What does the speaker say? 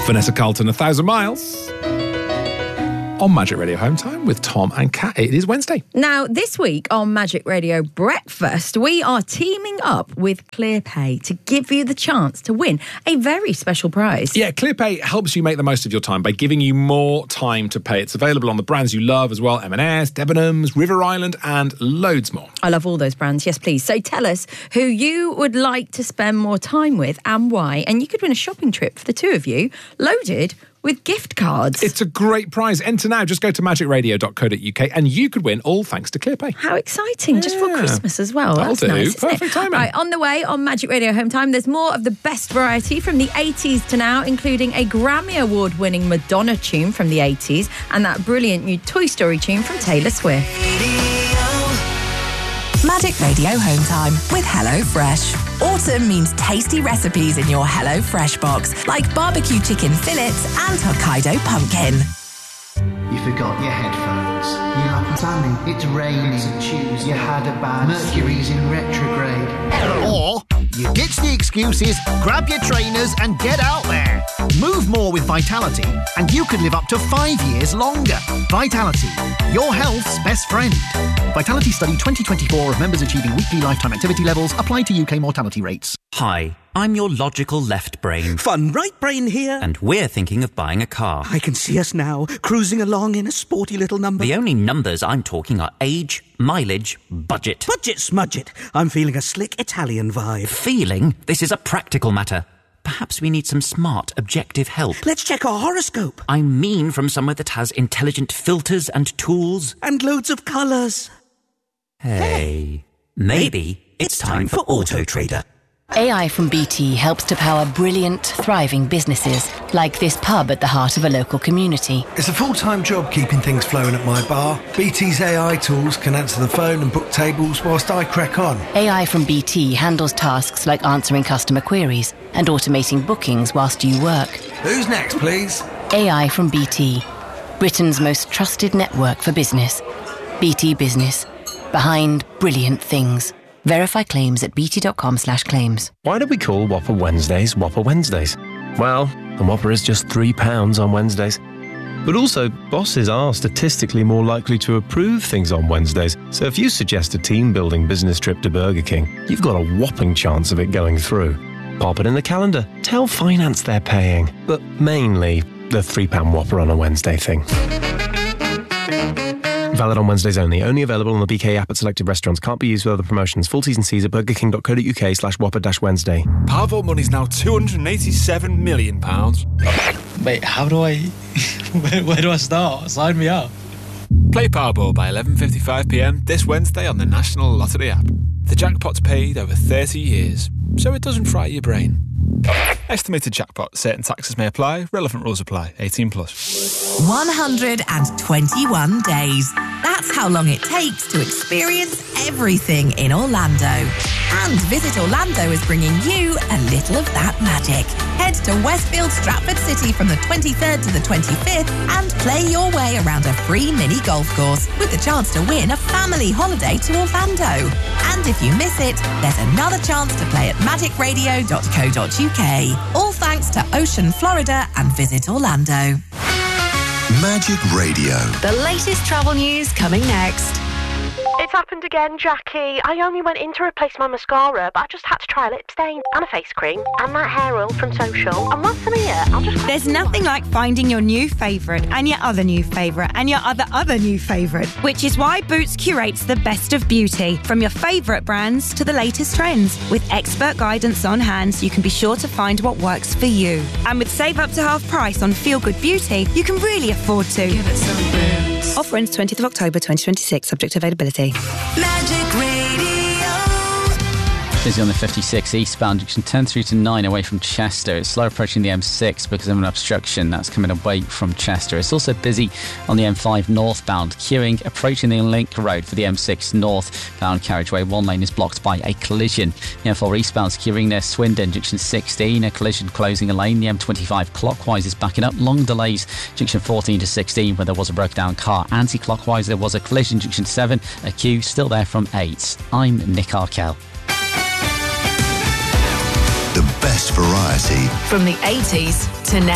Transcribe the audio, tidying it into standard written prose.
Vanessa Carlton, 1,000 Miles. On Magic Radio Home Time with Tom and Kat. It is Wednesday. Now, this week on Magic Radio Breakfast, we are teaming up with ClearPay to give you the chance to win a very special prize. Yeah, ClearPay helps you make the most of your time by giving you more time to pay. It's available on the brands you love as well, M&S, Debenhams, River Island, and loads more. I love all those brands, yes please. So tell us who you would like to spend more time with and why, and you could win a shopping trip for the two of you, loaded with gift cards. It's a great prize. Enter now. Just go to magicradio.co.uk and you could win, all thanks to ClearPay. How exciting. Just for Christmas as well. That'll That's do. nice, Perfect timing. Right, on the way on Magic Radio Home Time, there's more of the best variety from the 80s to now, including a Grammy Award-winning Madonna tune from the 80s and that brilliant new Toy Story tune from Taylor Swift. Magic Radio Home Time with HelloFresh. Autumn means tasty recipes in your HelloFresh box, like barbecue chicken fillets and Hokkaido pumpkin. You forgot your headphones. You're up standing. It's raining. It's a Tuesday. You had a bad Mercury's in retrograde. Or you ditch the excuses, grab your trainers and get out there. Move more with Vitality and you could live up to 5 years longer. Vitality, your health's best friend. Vitality Study 2024 of members achieving weekly lifetime activity levels apply to UK mortality rates. Hi, I'm your logical left brain. Fun right brain here. And we're thinking of buying a car. I can see us now, cruising along in a sporty little number. The only numbers I'm talking are age, mileage, budget. Budget smudget. I'm feeling a slick Italian vibe. Feeling? This is a practical matter. Perhaps we need some smart, objective help. Let's check our horoscope. I mean from somewhere that has intelligent filters and tools. And loads of colours. Hey, maybe it's time for Auto Trader. AI from BT helps to power brilliant, thriving businesses, like this pub at the heart of a local community. It's a full-time job keeping things flowing at my bar. BT's AI tools can answer the phone and book tables whilst I crack on. AI from BT handles tasks like answering customer queries and automating bookings whilst you work. Who's next, please? AI from BT, Britain's most trusted network for business. BT Business, behind brilliant things. Verify claims at bt.com/claims. Why do we call Whopper Wednesdays Whopper Wednesdays? Well, the Whopper is just £3 on Wednesdays. But also, bosses are statistically more likely to approve things on Wednesdays. So if you suggest a team-building business trip to Burger King, you've got a whopping chance of it going through. Pop it in the calendar. Tell finance they're paying. But mainly, the £3 Whopper on a Wednesday thing. Valid on Wednesdays only. Only available on the BK app at selected restaurants. Can't be used with other promotions. Full T's and C's at burgerking.co.uk/Whopper-Wednesday. Powerball money's now £287 million. Wait, how do I... where do I start? Sign me up. Play Powerball by 11:55pm this Wednesday on the National Lottery app. The jackpot's paid over 30 years, so it doesn't fry your brain. Estimated jackpot. Certain taxes may apply. Relevant rules apply. 18+. 121 days. That's how long it takes to experience everything in Orlando. And Visit Orlando is bringing you a little of that magic. Head to Westfield Stratford City from the 23rd to the 25th and play your way around a free mini golf course with the chance to win a family holiday to Orlando. And if you miss it, there's another chance to play at magicradio.co.uk. All thanks to Ocean Florida and Visit Orlando. Magic Radio. The latest travel news coming next. It's happened again, Jackie. I only went in to replace my mascara, but I just had to try a lip stain and a face cream and that hair oil from Social. And once I'm here, I'll just... There's nothing like finding your new favourite and your other new favourite and your other new favourite, which is why Boots curates the best of beauty, from your favourite brands to the latest trends. With expert guidance on hand, so you can be sure to find what works for you. And with save up to half price on Feel Good Beauty, you can really afford to. Give it some Boots. Offer ends 20th of October 2026, subject to availability. Magic Radio. Busy on the 56 eastbound junction 10 through to 9 away from Chester. It's slow approaching the M6 because of an obstruction that's coming away from Chester. It's also busy on the M5 northbound, queuing approaching the Link Road for the M6 northbound carriageway. One lane is blocked by a collision. The M4 eastbound queuing near Swindon junction 16, a collision closing a lane. The M25 clockwise is backing up. Long delays junction 14 to 16 where there was a broke down car. Anti-clockwise there was a collision junction 7, a queue still there from 8. I'm Nick Arkell. The best variety from the 80s to now.